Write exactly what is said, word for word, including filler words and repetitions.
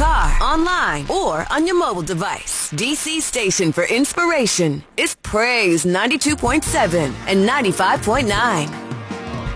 car, online, or on your mobile device. D C's station for inspiration is Praise ninety-two point seven and ninety-five point nine.